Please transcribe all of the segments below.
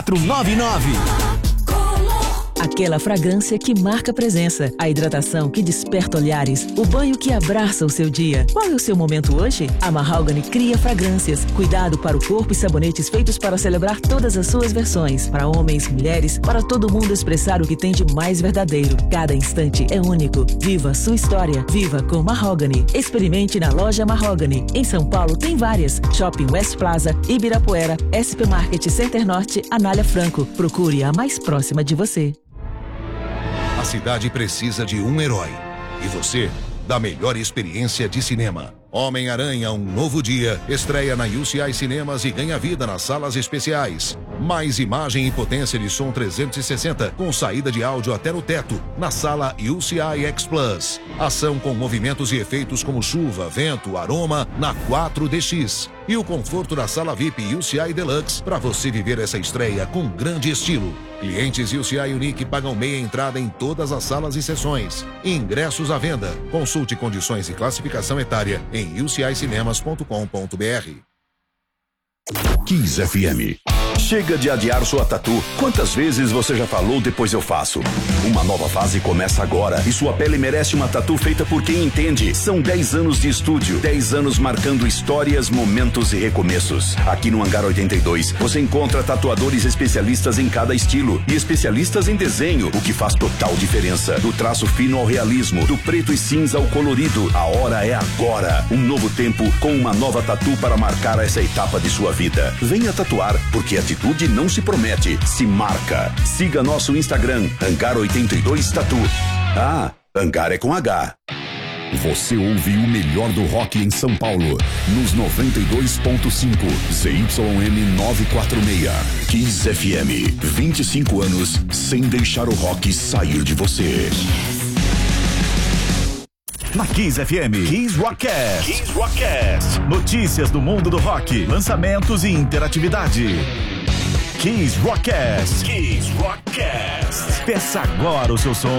3499. Aquela fragrância que marca presença, a hidratação que desperta olhares, o banho que abraça o seu dia. Qual é o seu momento hoje? A Mahogany cria fragrâncias, cuidado para o corpo e sabonetes feitos para celebrar todas as suas versões, para homens, mulheres, para todo mundo expressar o que tem de mais verdadeiro. Cada instante é único. Viva a sua história. Viva com Mahogany. Experimente na loja Mahogany. Em São Paulo tem várias. Shopping West Plaza, Ibirapuera, SP Market Center Norte, Anália Franco. Procure a mais próxima de você. A cidade precisa de um herói. E você, da melhor experiência de cinema. Homem-Aranha, um novo dia, estreia na UCI Cinemas e ganha vida nas salas especiais. Mais imagem e potência de som 360, com saída de áudio até no teto, na sala UCI X Plus. Ação com movimentos e efeitos como chuva, vento, aroma, na 4DX. E o conforto da sala VIP UCI Deluxe, para você viver essa estreia com grande estilo. Clientes UCI Unique pagam meia entrada em todas as salas e sessões. Ingressos à venda. Consulte condições e classificação etária em ucicinemas.com.br. Kiss FM. Chega de adiar sua tatu. Quantas vezes você já falou depois eu faço? Uma nova fase começa agora e sua pele merece uma tatu feita por quem entende. São 10 anos de estúdio, 10 anos marcando histórias, momentos e recomeços. Aqui no Hangar 82, você encontra tatuadores especialistas em cada estilo e especialistas em desenho, o que faz total diferença. Do traço fino ao realismo, do preto e cinza ao colorido, a hora é agora. Um novo tempo com uma nova tatu para marcar essa etapa de sua vida. Venha tatuar, porque atitude não se promete, se marca. Siga nosso Instagram, Hangar 82 Tatu. Ah, Hangar é com H. Você ouve o melhor do rock em São Paulo, nos 92.5, ZYM 946. Kiss FM, 25 anos, sem deixar o rock sair de você. Na Kiss FM, Kiss Rockcast. Kiss Rockcast. Notícias do mundo do rock, lançamentos e interatividade. Kiss Rockcast. Kiss Rockcast. Peça agora o seu som.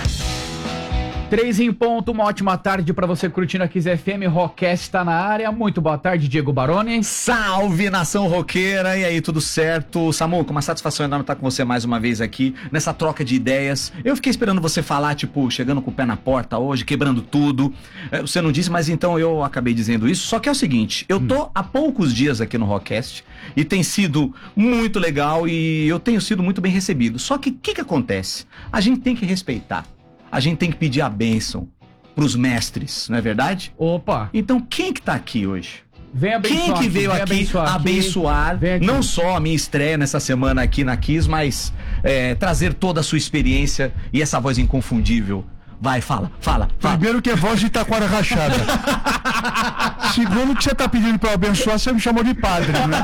3 em ponto, uma ótima tarde pra você curtindo a Kiss FM. Rockcast tá na área. Muito boa tarde, Diego Baroni. Salve, nação roqueira. E aí, tudo certo? Samuca, uma satisfação enorme estar com você mais uma vez aqui, nessa troca de ideias. Eu fiquei esperando você falar, tipo, chegando com o pé na porta hoje, quebrando tudo. Você não disse, mas então eu acabei dizendo isso. Só que é o seguinte, eu tô há poucos dias aqui no Rockcast e tem sido muito legal e eu tenho sido muito bem recebido. Só que o que acontece? A gente tem que respeitar. A gente tem que pedir a bênção pros mestres, não é verdade? Opa! Então quem que tá aqui hoje? Vem abençoar. Quem que veio aqui abençoar não só a minha estreia nessa semana aqui na Kiss, mas trazer toda a sua experiência e essa voz inconfundível. Vai, fala. Primeiro que é voz de taquara rachada. Segundo que você tá pedindo pra eu abençoar, você me chamou de padre, né?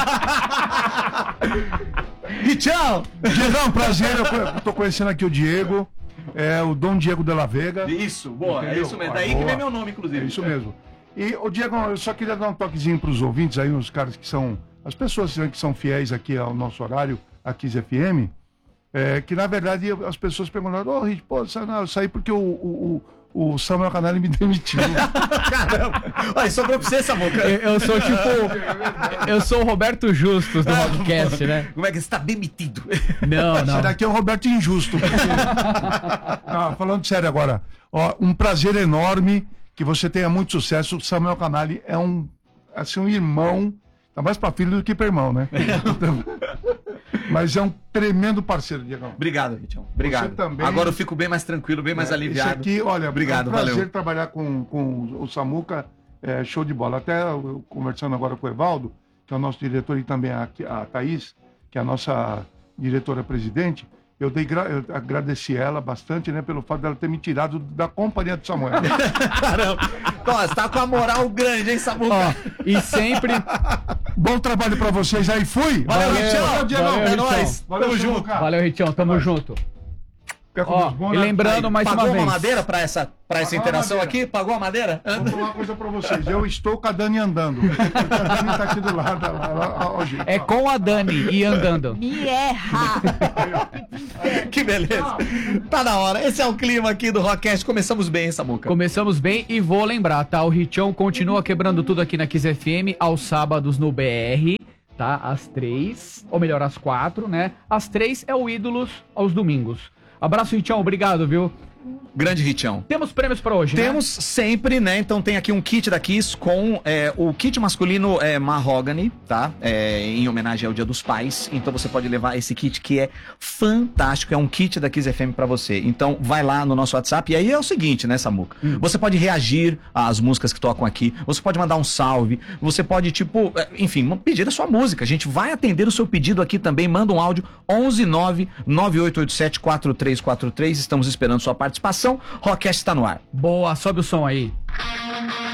E tchau! Diegão, prazer, eu tô conhecendo aqui o Diego. É o Dom Diego de la Vega. Isso, boa, entendeu? É isso mesmo. Daí que vem meu nome, inclusive. É isso mesmo. E, ô Diego, eu só queria dar um toquezinho pros ouvintes aí, os caras que são, as pessoas que são fiéis aqui ao nosso horário, a Kiss FM, que na verdade as pessoas perguntaram, ô Rich, pô, eu saí porque o Samuel Canali me demitiu. Caramba! Olha, sobrou pra você, Samuca. Eu sou eu sou o Roberto Justus do Rockcast, né? Como é que você tá demitido? Não. Esse daqui é o Roberto Injusto. Não, falando sério agora, ó, um prazer enorme, que você tenha muito sucesso. O Samuel Canali é um irmão, tá mais pra filho do que pra irmão, né? Mas é um tremendo parceiro, Diegão. Obrigado, Richão. Obrigado. Você também. Agora eu fico bem mais tranquilo, bem mais aliviado. Isso aqui, olha, obrigado, é um prazer valeu. trabalhar com o Samuca, show de bola. Até eu, conversando agora com o Evaldo, que é o nosso diretor, e também a Thaís, que é a nossa diretora-presidente, eu agradeci ela bastante, né, pelo fato dela ter me tirado da companhia do Samuel. Caramba! Você tá com a moral grande, hein, Samuca? E sempre... Bom trabalho pra vocês aí, fui! Valeu, Richão! Valeu, é nóis! Tamo junto! Valeu, Richão, tamo junto. E lembrando mais uma vez... Pagou uma madeira pra essa interação aqui? Pagou a madeira? Vou falar uma coisa pra vocês. Eu estou com a Dani andando. A Dani tá aqui do lado. É com a Dani e andando. Me erra! Que beleza! Tá na hora. Esse é o clima aqui do Rockcast. Começamos bem, hein, Samuca? Começamos bem e vou lembrar, tá? O Richão continua quebrando tudo aqui na Kiss FM aos sábados no BR. tá? Às 3, ou melhor, às 4, né? Às 3 é o Ídolos aos domingos. Abraço, Ritião, obrigado, viu? Grande Ritião. Temos prêmios pra hoje, né? Temos sempre, né? Então tem aqui um kit da Kiss com o kit masculino Mahogany, tá? Em homenagem ao Dia dos Pais. Então você pode levar esse kit que é fantástico. É um kit da Kiss FM pra você. Então vai lá no nosso WhatsApp. E aí é o seguinte, né, Samuca? Você pode reagir às músicas que tocam aqui. Você pode mandar um salve. Você pode, tipo, enfim, pedir a sua música. A gente vai atender o seu pedido aqui também. Manda um áudio 11998874343. Estamos esperando sua participação. Rockcast está no ar. Boa, sobe o som aí.